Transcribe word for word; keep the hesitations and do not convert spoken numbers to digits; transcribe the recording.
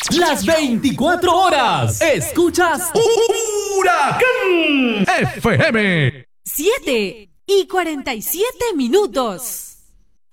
Las veinticuatro horas. Escuchas Huracán F M. siete y cuarenta y siete minutos.